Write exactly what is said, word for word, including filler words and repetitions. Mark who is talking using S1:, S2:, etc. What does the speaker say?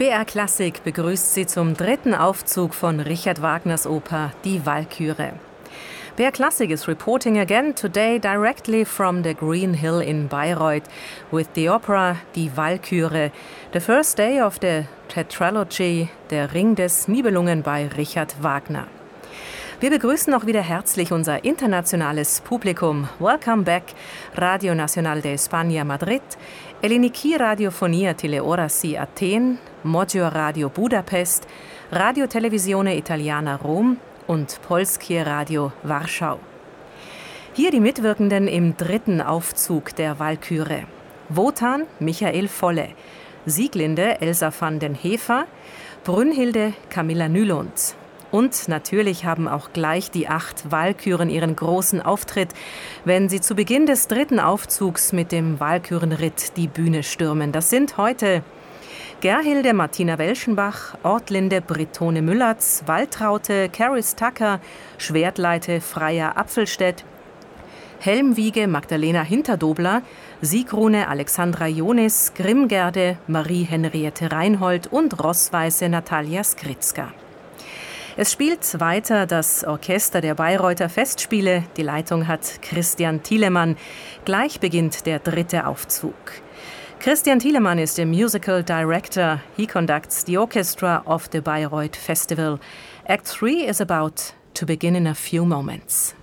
S1: B R Klassik begrüßt Sie zum dritten Aufzug von Richard Wagners Oper Die Walküre. B R Klassik is reporting again today directly from the Green Hill in Bayreuth with the opera Die Walküre, the first day of the tetralogy Der Ring des Nibelungen bei Richard Wagner. Wir begrüßen auch wieder herzlich unser internationales Publikum. Welcome back, Radio Nacional de España Madrid, Elliniki Radiofonia Teleorasi Athen, Modjo Radio Budapest, Radio Televisione Italiana Rom und Polskie Radio Warschau. Hier die Mitwirkenden im dritten Aufzug der Walküre. Wotan Michael Volle, Sieglinde Elsa van den Hefer, Brünnhilde Camilla Nylund. Und natürlich haben auch gleich die acht Walküren ihren großen Auftritt, wenn sie zu Beginn des dritten Aufzugs mit dem Walkürenritt die Bühne stürmen. Das sind heute Gerhilde Martina Welschenbach, Ortlinde Brittone Müllertz, Waltraute Caris Tucker, Schwertleite Freya Apfelstedt, Helmwiege Magdalena Hinterdobler, Siegrune Alexandra Jonis, Grimmgerde Marie Henriette Reinhold und Rossweiße Natalia Skritzka. Es spielt weiter das Orchester der Bayreuther Festspiele. Die Leitung hat Christian Thielemann. Gleich beginnt der dritte Aufzug. Christian Thielemann is the musical director. He conducts the orchestra of the Bayreuth Festival. Act three is about to begin in a few moments.